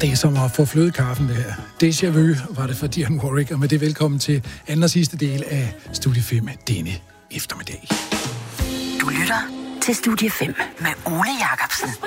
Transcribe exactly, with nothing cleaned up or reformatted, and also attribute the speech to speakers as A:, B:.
A: Det er som at få flødekaffen, det her. Déjà vu var det for Dionne Warwick, og med det velkommen til anden og sidste del af Studie fem denne eftermiddag.
B: Du lytter til Studie fem med Ole Jacobsen.